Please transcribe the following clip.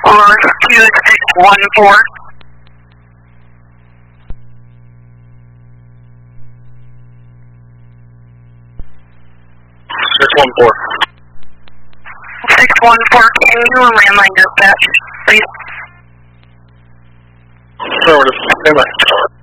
or 2614. 614, can you landline dispatch, please? Affirmative, stand by.